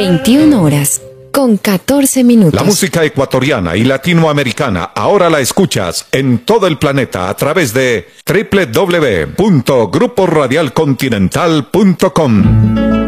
21 horas, con 14 minutos. La música ecuatoriana y latinoamericana ahora la escuchas en todo el planeta a través de www.gruporadialcontinental.com.